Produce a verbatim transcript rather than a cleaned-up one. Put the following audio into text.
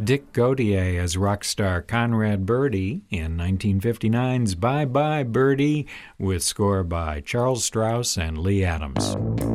Dick Gautier as rock star Conrad Birdie in nineteen fifty-nine's Bye Bye Birdie, with score by Charles Strauss and Lee Adams.